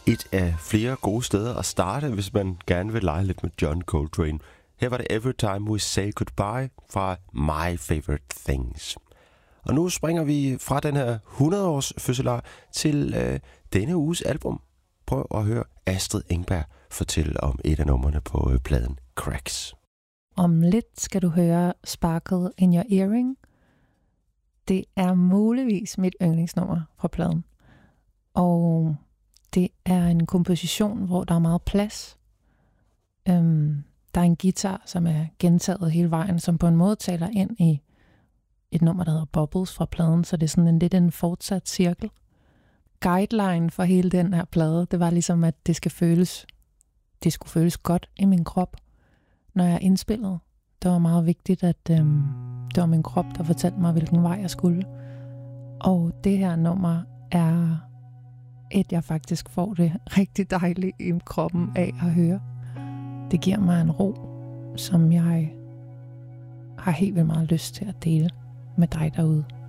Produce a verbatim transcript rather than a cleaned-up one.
et af flere gode steder at starte, hvis man gerne vil lege lidt med John Coltrane. Her var det Every Time We Say Goodbye fra My Favorite Things. Og nu springer vi fra den her hundrede-års fødselar til øh, denne uges album. Prøv at høre Astrid Engberg fortælle om et af numrene på øh, pladen Cracks. Om lidt skal du høre Sparkle in Your Earring. Det er muligvis mit yndlingsnummer fra pladen. Og det er en komposition, hvor der er meget plads. Øhm, der er en guitar, som er gentaget hele vejen, som på en måde taler ind i et nummer, der hedder Bubbles fra pladen, så det er sådan en lidt en fortsat cirkel. Guideline for hele den her plade, det var ligesom, at det skal føles, det skulle føles godt i min krop, når jeg indspillede. Det var meget vigtigt, at øhm, det var min krop, der fortalte mig, hvilken vej jeg skulle. Og det her nummer er et, jeg faktisk får det rigtig dejligt i kroppen af at høre. Det giver mig en ro, som jeg har helt vildt meget lyst til at dele med dig derude.